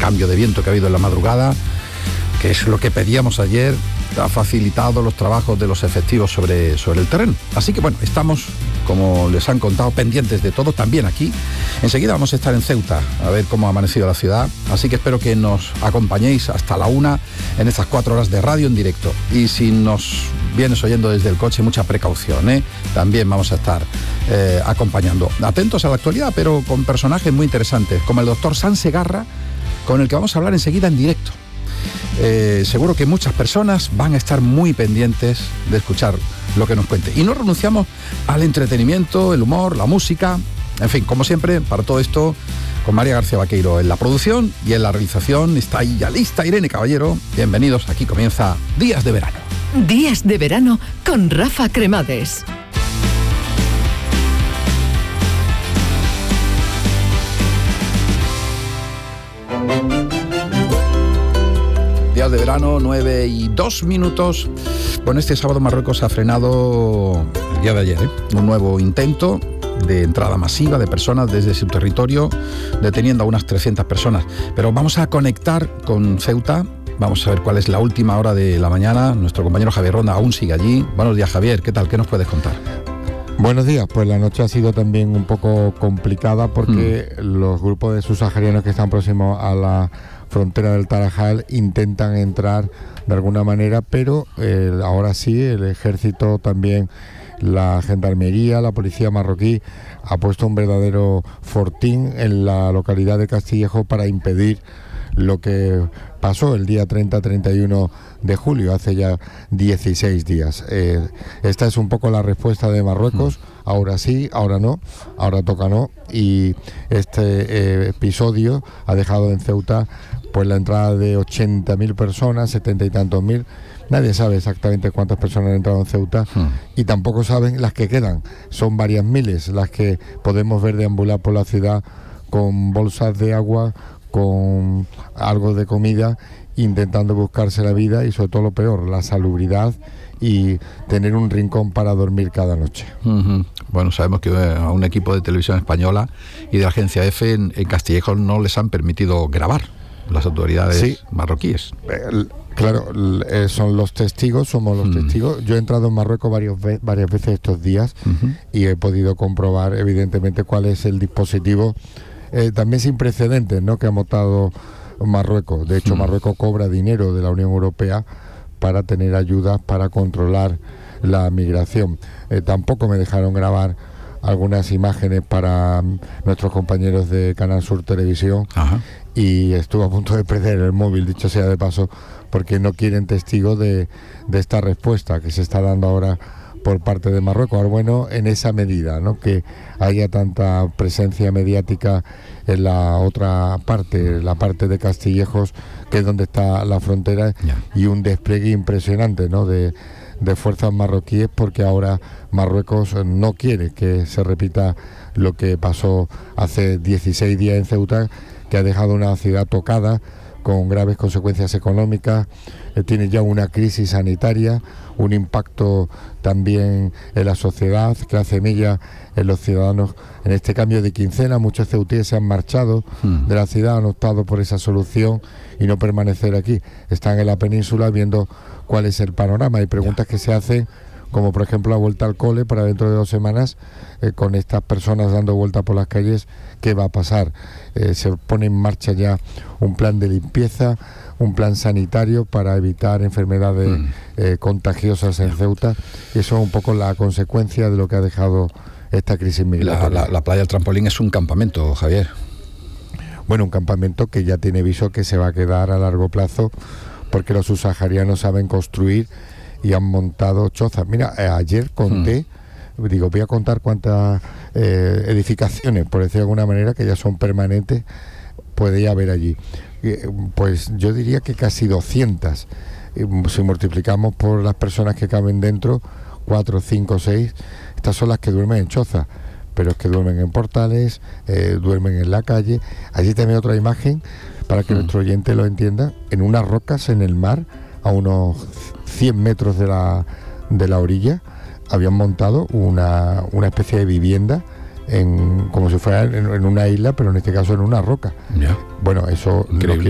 cambio de viento que ha habido en la madrugada, que es lo que pedíamos ayer, ha facilitado los trabajos de los efectivos sobre el terreno. Así que bueno, estamos, como les han contado, pendientes de todo, también aquí. Enseguida vamos a estar en Ceuta, a ver cómo ha amanecido la ciudad, así que espero que nos acompañéis hasta la 1 en estas 4 horas de radio en directo. Y si nos vienes oyendo desde el coche, mucha precaución, también vamos a estar acompañando. Atentos a la actualidad, pero con personajes muy interesantes, como el doctor San Segarra, con el que vamos a hablar enseguida en directo. Seguro que muchas personas van a estar muy pendientes de escuchar lo que nos cuente. Y no renunciamos al entretenimiento, el humor, la música, en fin, como siempre, para todo esto, con María García Vaqueiro en la producción y en la realización. Está ahí ya lista Irene Caballero. Bienvenidos, aquí comienza Días de Verano. Días de Verano con Rafa Cremades. Días de verano, 9:02. Bueno, este sábado Marruecos ha frenado el día de ayer un nuevo intento de entrada masiva de personas desde su territorio, deteniendo a unas 300 personas. Pero vamos a conectar con Ceuta. Vamos a ver cuál es la última hora de la mañana. Nuestro compañero Javier Ronda aún sigue allí. Buenos días, Javier. ¿Qué tal? ¿Qué nos puedes contar? Buenos días. Pues la noche ha sido también un poco complicada porque los grupos de subsaharianos que están próximos a la frontera del Tarajal intentan entrar de alguna manera, pero ahora sí, el ejército, también la gendarmería, la policía marroquí ha puesto un verdadero fortín en la localidad de Castillejo para impedir lo que pasó el día 30-31 de julio, hace ya 16 días. Esta es un poco la respuesta de Marruecos, ahora sí, ahora no, ahora toca no, y este episodio ha dejado en Ceuta pues la entrada de 80.000 personas, 70 y tantos mil. Nadie sabe exactamente cuántas personas han entrado en Ceuta y tampoco saben las que quedan. Son varias miles las que podemos ver deambular por la ciudad con bolsas de agua, con algo de comida, intentando buscarse la vida y sobre todo lo peor, la salubridad y tener un rincón para dormir cada noche. Bueno, sabemos que a un equipo de televisión española y de la agencia EFE en Castillejo no les han permitido grabar las autoridades marroquíes. Claro, son los testigos, somos los testigos. Yo he entrado en Marruecos varias veces estos días y he podido comprobar evidentemente cuál es el dispositivo también sin precedentes, ¿no?, que ha montado Marruecos. De hecho, Marruecos cobra dinero de la Unión Europea para tener ayudas para controlar la migración. Tampoco me dejaron grabar algunas imágenes para nuestros compañeros de Canal Sur Televisión. Y estuve a punto de perder el móvil, dicho sea de paso, porque no quieren testigos de esta respuesta que se está dando ahora por parte de Marruecos. Ahora, bueno, en esa medida, ¿no?, que haya tanta presencia mediática en la otra parte, la parte de Castillejos, que es donde está la frontera, y un despliegue impresionante, ¿no?, de fuerzas marroquíes, porque ahora Marruecos no quiere que se repita lo que pasó hace 16 días en Ceuta, que ha dejado una ciudad tocada, con graves consecuencias económicas, tiene ya una crisis sanitaria, un impacto también en la sociedad, que hace mella en los ciudadanos. En este cambio de quincena, muchos ceutíes se han marchado de la ciudad, han optado por esa solución y no permanecer aquí. Están en la península viendo cuál es el panorama. Hay preguntas que se hacen, como por ejemplo la vuelta al cole para dentro de 2 semanas, con estas personas dando vuelta por las calles. ¿Qué va a pasar? Se pone en marcha ya un plan de limpieza, un plan sanitario para evitar enfermedades contagiosas en Ceuta. Eso es un poco la consecuencia de lo que ha dejado esta crisis migratoria. La playa del Trampolín es un campamento, Javier. Bueno, un campamento que ya tiene viso que se va a quedar a largo plazo, porque los subsaharianos saben construir y han montado chozas. Mira, ayer conté, voy a contar cuántas edificaciones, por decir de alguna manera, que ya son permanentes, puede haber allí. Pues yo diría que casi 200. Si multiplicamos por las personas que caben dentro, 4, 5, 6, estas son las que duermen en chozas, pero es que duermen en portales, duermen en la calle. Allí también otra imagen, para que nuestro oyente lo entienda, en unas rocas en el mar, a unos 100 metros de la orilla, habían montado una especie de vivienda como si fuera en una isla, pero en este caso en una roca. Bueno, eso no quiero